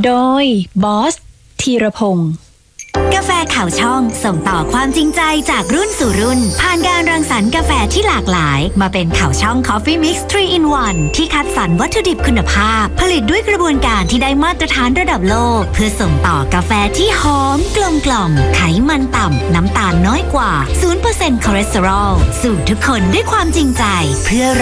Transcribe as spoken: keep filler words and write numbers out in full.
โดยบอสธีรพงศ์กาแฟข่าวช่องส่งต่อความจริงใจจากรุ่นสู่รุ่นผ่านการรังสรรค์กาแฟที่หลากหลายมาเป็นข่าวช่อง Coffee Mix ทรี in วัน ที่คัดสรรวัตถุดิบคุณภาพผลิตด้วยกระบวนการที่ได้มาตรฐานระดับโลกเพื่อส่งต่อกาแฟที่หอมกลมกล่อมไขมันต่ำน้ำตาลน้อยกว่า ศูนย์เปอร์เซ็นต์ คอเลสเตอรอลสู่ทุกคนด้วยความจริงใจเพื่อ